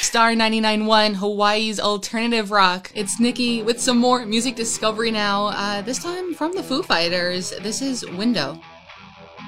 Star 99.1, Hawaii's alternative rock. It's Nikki with some more music discovery now, this time from the Foo Fighters. This is Window.